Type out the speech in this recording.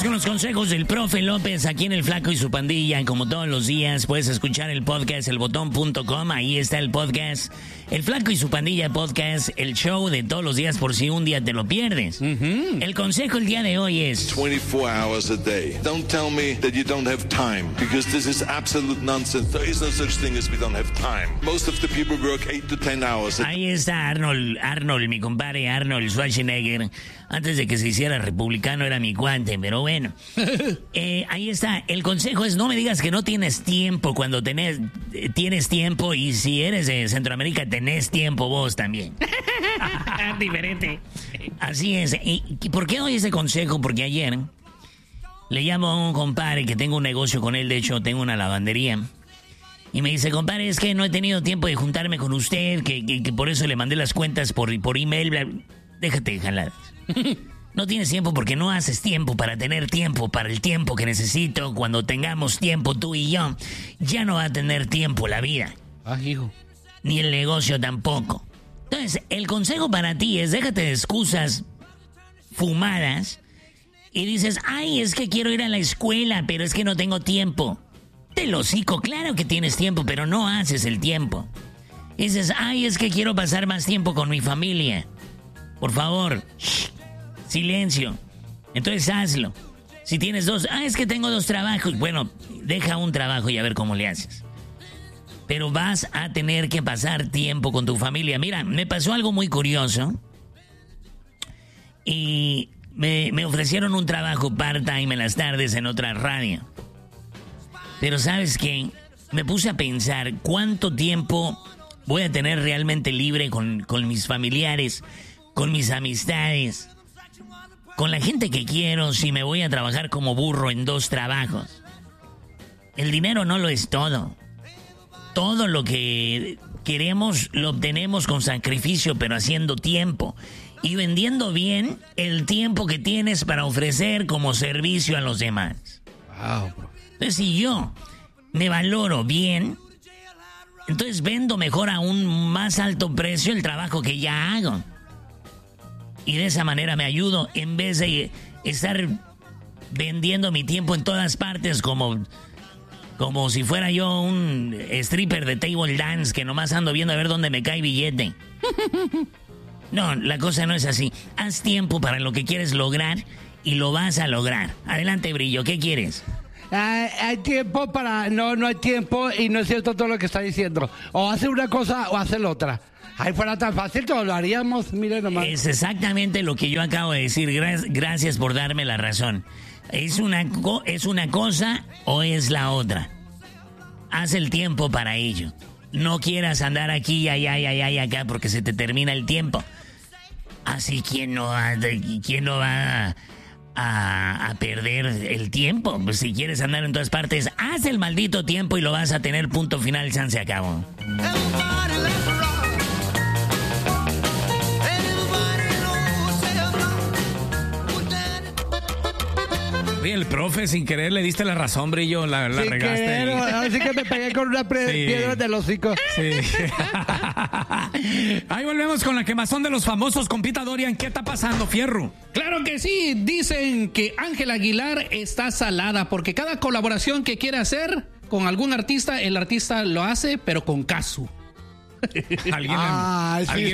con los consejos del profe López aquí en El Flaco y su Pandilla. Como todos los días puedes escuchar el podcast elbotón.com. Ahí está el podcast El Flaco y su Pandilla podcast, el show de todos los días por si un día te lo pierdes. El consejo el día de hoy es 24 hours a day. Don't tell me that you don't have time, because this is absolute nonsense. There is no such thing as we don't have time. Most of the people work 8 to 10 hours. Ahí está Arnold, mi compadre Arnold Schwarzenegger. Antes de que se hiciera republicano era mi cuate, pero bueno. Ahí está. El consejo es no me digas que no tienes tiempo cuando tienes tiempo, y si eres de Centroamérica tenés tiempo vos también. Diferente. Así es. ¿Y por qué doy ese consejo? Porque ayer le llamo a un compadre que tengo un negocio con él, de hecho tengo una lavandería. Y me dice, compadre, es que no he tenido tiempo de juntarme con usted, que por eso le mandé las cuentas por email. Bla. Déjate de jaladas. No tienes tiempo porque no haces tiempo para tener tiempo para el tiempo que necesito. Cuando tengamos tiempo tú y yo, ya no va a tener tiempo la vida. Hijo. Ni el negocio tampoco. Entonces, el consejo para ti es déjate de excusas fumadas y dices, ay, es que quiero ir a la escuela, pero es que no tengo tiempo. Te lo hocico, claro que tienes tiempo, pero no haces el tiempo. Dices, ay, es que quiero pasar más tiempo con mi familia. Por favor, silencio. Entonces hazlo. Si tienes dos, es que tengo 2 trabajos. Bueno, deja un trabajo y a ver cómo le haces. Pero vas a tener que pasar tiempo con tu familia. Mira, me pasó algo muy curioso. Y me ofrecieron un trabajo part-time en las tardes en otra radio. Pero ¿sabes qué? Me puse a pensar cuánto tiempo voy a tener realmente libre con mis familiares, con mis amistades, con la gente que quiero, si me voy a trabajar como burro en 2 trabajos. El dinero no lo es todo. Todo lo que queremos lo obtenemos con sacrificio, pero haciendo tiempo. Y vendiendo bien el tiempo que tienes para ofrecer como servicio a los demás. Wow, bro. Entonces, si yo me valoro bien, entonces vendo mejor a un más alto precio el trabajo que ya hago. Y de esa manera me ayudo en vez de estar vendiendo mi tiempo en todas partes como si fuera yo un stripper de table dance que nomás ando viendo a ver dónde me cae billete. No, la cosa no es así. Haz tiempo para lo que quieres lograr y lo vas a lograr. Adelante, Brillo, ¿qué quieres? Hay tiempo para... No hay tiempo y no es cierto todo lo que está diciendo. O hace una cosa o hace la otra. Ahí fuera tan fácil, todo lo haríamos, mire nomás. Es exactamente lo que yo acabo de decir. Gracias por darme la razón. ¿Es una cosa o es la otra? Haz el tiempo para ello. No quieras andar aquí, allá, acá, porque se te termina el tiempo. Así, ¿quién no va a perder el tiempo? Pues si quieres andar en todas partes, haz el maldito tiempo y lo vas a tener, punto final, se acabó. Oye, el profe, sin querer le diste la razón, Brillo, la regaste. Así que me pegué con una piedra del hocico. Sí. Ahí volvemos con la quemazón de los famosos. Compita Dorian, ¿qué está pasando, fierro? Claro que sí, dicen que Ángela Aguilar está salada porque cada colaboración que quiere hacer con algún artista, el artista lo hace, pero con casu. Alguien